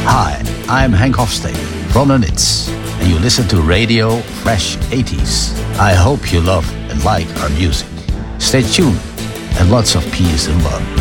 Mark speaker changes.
Speaker 1: Hi, I'm Hank Hofstede from the Nits, and you listen to Radio Fresh 80s. I hope you love and like our music. Stay tuned, and lots of peace and love.